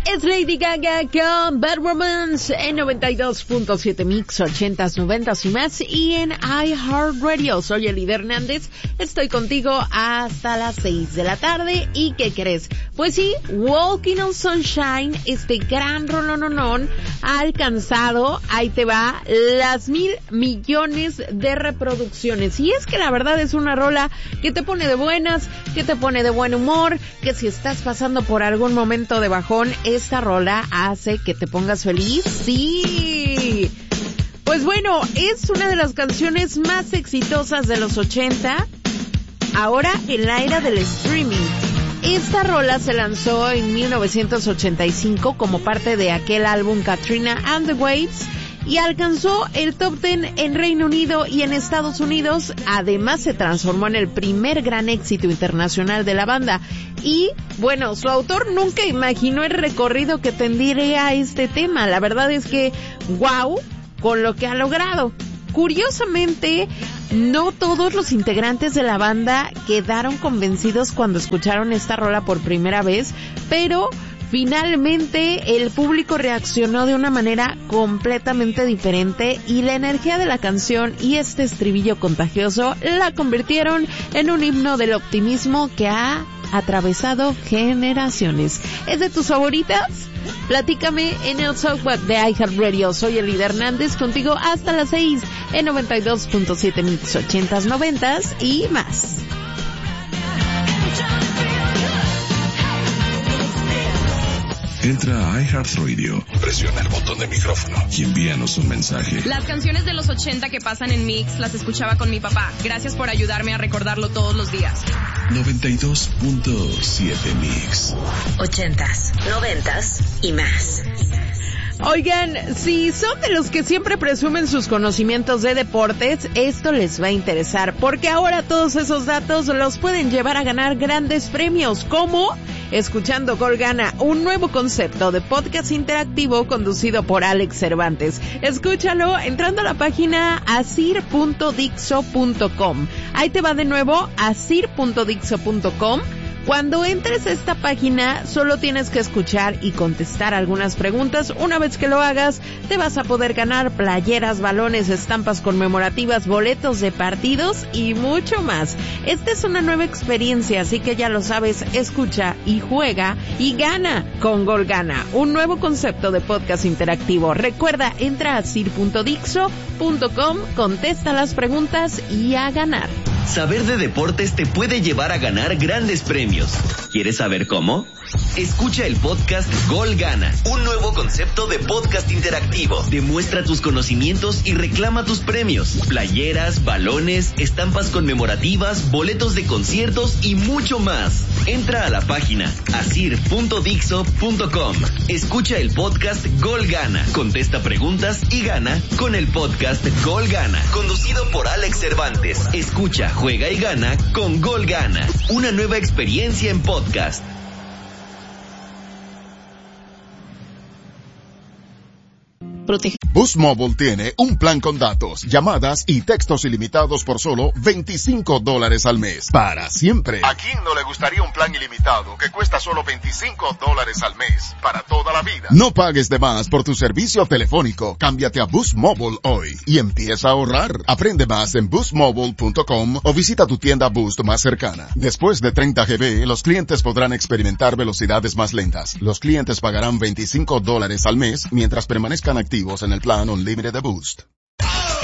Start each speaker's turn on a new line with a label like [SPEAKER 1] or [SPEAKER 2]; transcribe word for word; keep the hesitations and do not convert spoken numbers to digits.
[SPEAKER 1] Es Lady Gaga con Bad Romance en noventa y dos punto siete Mix, ochentas, noventas y más, y en iHeartRadio. Soy Elida Hernández, estoy contigo hasta las seis de la tarde. ¿Y qué crees? Pues sí, Walking on Sunshine, este gran rolononón, ha alcanzado, ahí te va, las mil millones de reproducciones. Y es que la verdad es una rola que te pone de buenas, que te pone de buen humor, que si estás pasando por algún momento de bajón, esta rola hace que te pongas feliz. Sí. Pues bueno, es una de las canciones más exitosas de los ochenta, ahora en la era del streaming. Esta rola se lanzó en mil novecientos ochenta y cinco como parte de aquel álbum Katrina and the Waves y alcanzó el top diez en Reino Unido y en Estados Unidos. Además se transformó en el primer gran éxito internacional de la banda. Y bueno, su autor nunca imaginó el recorrido que tendría este tema. La verdad es que wow con lo que ha logrado. Curiosamente, no todos los integrantes de la banda quedaron convencidos cuando escucharon esta rola por primera vez, pero finalmente el público reaccionó de una manera completamente diferente y la energía de la canción y este estribillo contagioso la convirtieron en un himno del optimismo que ha atravesado generaciones. ¿Es de tus favoritas? Platícame en el software de iHeartRadio. Soy Elida Hernández, contigo hasta las seis en noventa y dos punto siete Mix, ochentas, noventas y más.
[SPEAKER 2] Entra a iHeartRadio, presiona el botón de micrófono y envíanos un mensaje.
[SPEAKER 3] Las canciones de los ochenta que pasan en Mix las escuchaba con mi papá. Gracias por ayudarme a recordarlo todos los días.
[SPEAKER 2] noventa y dos punto siete Mix.
[SPEAKER 4] Ochentas, noventas y más.
[SPEAKER 1] Oigan, si son de los que siempre presumen sus conocimientos de deportes, esto les va a interesar, porque ahora todos esos datos los pueden llevar a ganar grandes premios, como escuchando Gol Gana, un nuevo concepto de podcast interactivo conducido por Alex Cervantes. Escúchalo entrando a la página asir punto dixo punto com. Ahí te va de nuevo, asir punto dixo punto com. Cuando entres a esta página, solo tienes que escuchar y contestar algunas preguntas. Una vez que lo hagas, te vas a poder ganar playeras, balones, estampas conmemorativas, boletos de partidos y mucho más. Esta es una nueva experiencia, así que ya lo sabes, escucha y juega y gana con Gol Gana, un nuevo concepto de podcast interactivo. Recuerda, entra a asir punto dixo punto com, contesta las preguntas y a ganar.
[SPEAKER 5] Saber de deportes te puede llevar a ganar grandes premios. ¿Quieres saber cómo? Escucha el podcast Gol Gana, un nuevo concepto de podcast interactivo. Demuestra tus conocimientos y reclama tus premios. Playeras, balones, estampas conmemorativas, boletos de conciertos y mucho más. Entra a la página asir punto dixo punto com. Escucha el podcast Gol Gana, contesta preguntas y gana con el podcast Gol Gana, conducido por Alex Cervantes. Escucha, juega y gana con Gol Gana, una nueva experiencia en podcast.
[SPEAKER 6] Protege. Boost Mobile tiene un plan con datos, llamadas y textos ilimitados por solo veinticinco dólares al mes. Para siempre. ¿A quién no le gustaría un plan ilimitado que cuesta solo veinticinco dólares al mes? Para toda la vida. No pagues de más por tu servicio telefónico. Cámbiate a Boost Mobile hoy y empieza a ahorrar. Aprende más en boost mobile punto com o visita tu tienda Boost más cercana. Después de treinta gigabytes, los clientes podrán experimentar velocidades más lentas. Los clientes pagarán veinticinco dólares al mes mientras permanezcan activos en el plan Unlimited de Boost.